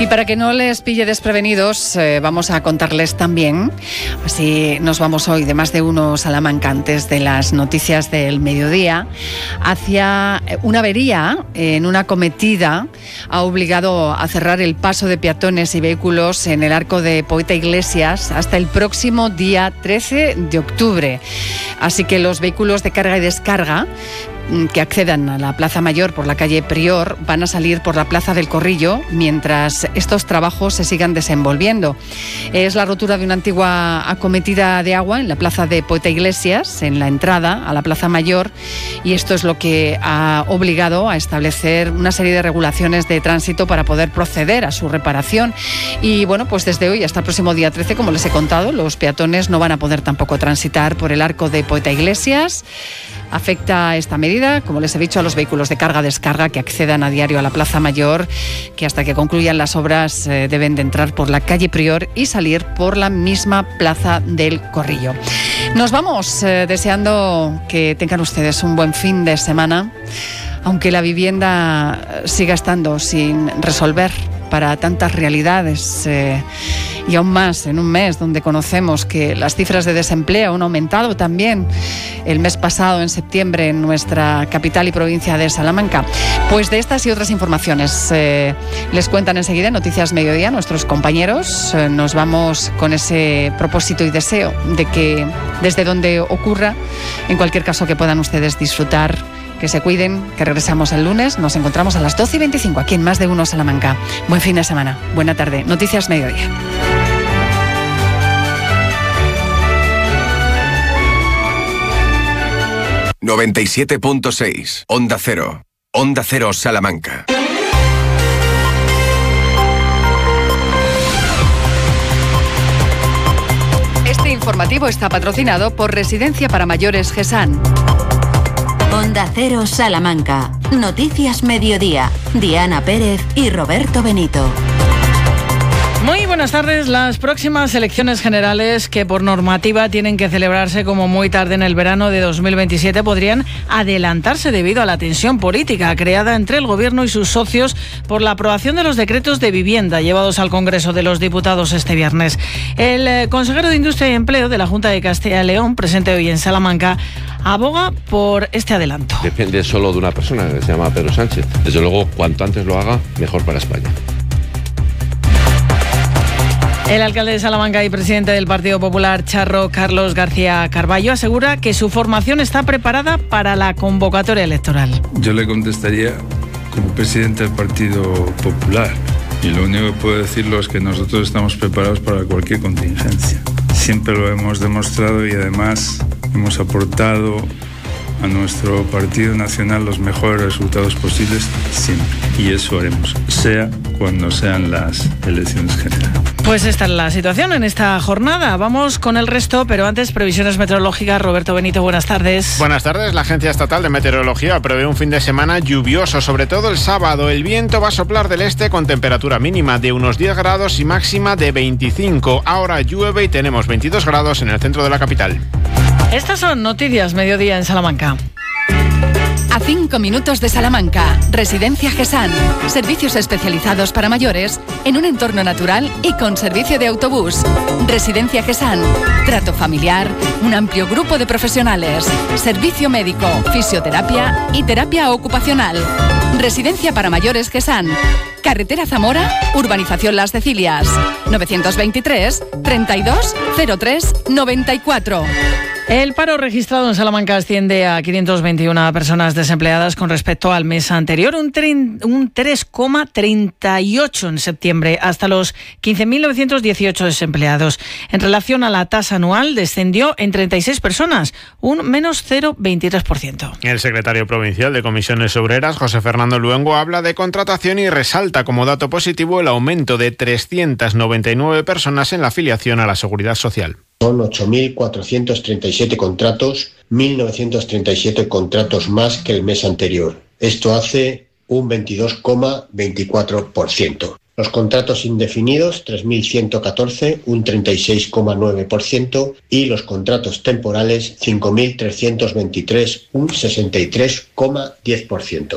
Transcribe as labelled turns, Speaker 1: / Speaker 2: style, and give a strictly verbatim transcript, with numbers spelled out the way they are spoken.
Speaker 1: Y para que no les pille desprevenidos, eh, vamos a contarles también, así nos vamos hoy de más de uno Salamanca antes de las noticias del mediodía, hacia una avería en una acometida ha obligado a cerrar el paso de peatones y vehículos en el arco de Poeta Iglesias hasta el próximo día trece de octubre. Así que los vehículos de carga y descarga que accedan a la Plaza Mayor por la calle Prior van a salir por la Plaza del Corrillo mientras estos trabajos se sigan desenvolviendo. Es la rotura de una antigua acometida de agua en la Plaza de Poeta Iglesias, en la entrada a la Plaza Mayor, y esto es lo que ha obligado a establecer una serie de regulaciones de tránsito para poder proceder a su reparación. Y bueno, pues desde hoy hasta el próximo día trece, como les he contado, los peatones no van a poder tampoco transitar por el arco de Poeta Iglesias. Afecta esta medida, como les he dicho, a los vehículos de carga-descarga que accedan a diario a la Plaza Mayor, que hasta que concluyan las obras eh, deben de entrar por la calle Prior y salir por la misma Plaza del Corrillo. Nos vamos eh, deseando que tengan ustedes un buen fin de semana, aunque la vivienda siga estando sin resolver para tantas realidades eh, y aún más en un mes donde conocemos que las cifras de desempleo han aumentado también el mes pasado, en septiembre, en nuestra capital y provincia de Salamanca. Pues de estas y otras informaciones eh, les cuentan enseguida en Noticias Mediodía nuestros compañeros. Eh, nos vamos con ese propósito y deseo de que desde donde ocurra, en cualquier caso, que puedan ustedes disfrutar, que se cuiden, que regresamos el lunes. Nos encontramos a las doce y veinticinco aquí en Más de Uno Salamanca. Buen fin de semana, buena tarde. Noticias Mediodía.
Speaker 2: noventa y siete punto seis, Onda Cero. Onda Cero Salamanca.
Speaker 1: Este informativo está patrocinado por Residencia para Mayores GESAN.
Speaker 3: Onda Cero Salamanca. Noticias Mediodía. Diana Pérez y Roberto Benito.
Speaker 4: Muy buenas tardes. Las próximas elecciones generales, que por normativa tienen que celebrarse como muy tarde en el verano de dos mil veintisiete, podrían adelantarse debido a la tensión política creada entre el Gobierno y sus socios por la aprobación de los decretos de vivienda llevados al Congreso de los Diputados este viernes. El consejero de Industria y Empleo de la Junta de Castilla y León, presente hoy en Salamanca, aboga por este adelanto.
Speaker 5: Depende solo de una persona, que se llama Pedro Sánchez. Desde luego, cuanto antes lo haga, mejor para España.
Speaker 4: El alcalde de Salamanca y presidente del Partido Popular, Charro, Carlos García Carballo, asegura que su formación está preparada para la convocatoria electoral.
Speaker 6: Yo le contestaría como presidente del Partido Popular, y lo único que puedo decirlo es que nosotros estamos preparados para cualquier contingencia. Siempre lo hemos demostrado y además hemos aportado a nuestro Partido Nacional los mejores resultados posibles siempre. Y eso haremos, sea cuando sean las elecciones generales.
Speaker 4: Pues esta es la situación en esta jornada. Vamos con el resto, pero antes, previsiones meteorológicas. Roberto Benito, buenas tardes.
Speaker 7: Buenas tardes. La Agencia Estatal de Meteorología prevé un fin de semana lluvioso, sobre todo el sábado. El viento va a soplar del este con temperatura mínima de unos diez grados y máxima de veinticinco. Ahora llueve y tenemos veintidós grados en el centro de la capital.
Speaker 4: Estas son Noticias Mediodía en Salamanca.
Speaker 1: A cinco minutos de Salamanca, Residencia GESAN. Servicios especializados para mayores en un entorno natural y con servicio de autobús. Residencia GESAN. Trato familiar, un amplio grupo de profesionales. Servicio médico, fisioterapia y terapia ocupacional. Residencia para mayores GESAN. Carretera Zamora, Urbanización Las Cecilias. novecientos veintitrés, treinta y dos, cero tres, noventa y cuatro.
Speaker 4: El paro registrado en Salamanca asciende a quinientas veintiuna personas desempleadas con respecto al mes anterior, un, un tres coma treinta y ocho en septiembre, hasta los quince mil novecientos dieciocho desempleados. En relación a la tasa anual, descendió en treinta y seis personas, un menos cero coma veintitrés por ciento.
Speaker 7: El secretario provincial de Comisiones Obreras, José Fernando Luengo, habla de contratación y resalta como dato positivo el aumento de trescientas noventa y nueve personas en la afiliación a la Seguridad Social.
Speaker 8: Son ocho mil cuatrocientos treinta y siete contratos, mil novecientos treinta y siete contratos más que el mes anterior. Esto hace un veintidós coma veinticuatro por ciento. Los contratos indefinidos, tres mil ciento catorce, un treinta y seis coma nueve por ciento. Y los contratos temporales, cinco mil trescientos veintitrés, un sesenta y tres coma diez por ciento.